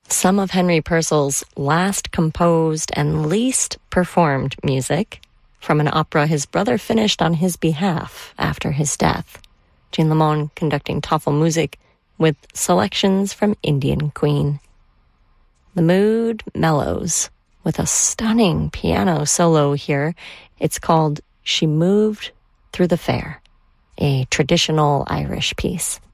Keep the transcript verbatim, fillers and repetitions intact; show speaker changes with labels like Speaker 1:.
Speaker 1: Some of Henry Purcell's last composed and least performed music from an opera his brother finished on his behalf after his death. Jean Lamont conducting Tafelmusik with selections from Indian Queen. The mood mellows with a stunning piano solo here. It's called She Moved Through the Fair, a traditional Irish piece.